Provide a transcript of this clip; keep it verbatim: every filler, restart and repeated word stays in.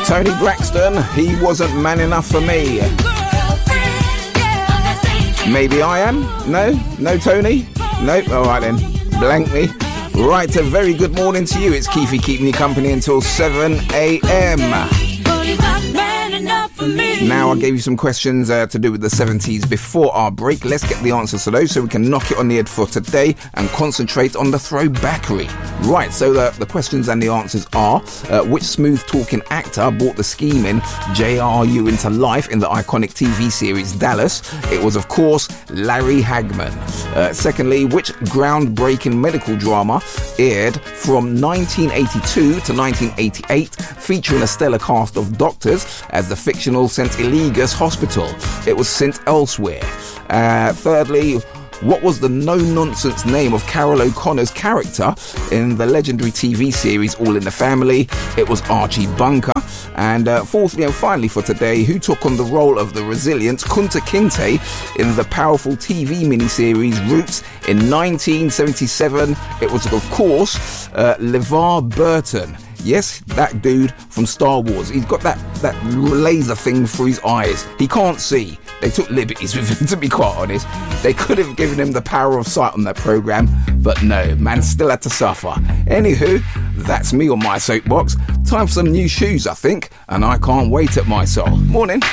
Tony Braxton, he wasn't man enough for me. Maybe I am? No? No, Tony? Nope. All right then. Blank me. Right, a very good morning to you. It's Keefy keeping you company until seven a.m. Now, I gave you some questions uh, to do with the seventies before our break. Let's get the answers to those so we can knock it on the head for today and concentrate on the throwbackery. Right, so the, the questions and the answers are, uh, which smooth-talking actor brought the scheming J R U into life in the iconic T V series Dallas? It was, of course, Larry Hagman. Uh, secondly, which groundbreaking medical drama aired from nineteen eighty-two to nineteen eighty-eight, featuring a stellar cast of doctors as the fictional Saint Eligas Hospital? It was Saint Elsewhere. Uh, thirdly, what was the no-nonsense name of Carol O'Connor's character in the legendary T V series All in the Family? It was Archie Bunker. And uh, fourthly and finally for today, who took on the role of the resilient Kunta Kinte in the powerful T V miniseries Roots in nineteen seventy-seven? It was, of course, uh, LeVar Burton. Yes, that dude from Star Wars. He's got that, that laser thing through his eyes. He can't see. They took liberties with him, to be quite honest. They could have given him the power of sight on that programme, but no, man still had to suffer. Anywho, that's me on my soapbox. Time for some new shoes, I think, and I can't wait at my soul. Morning.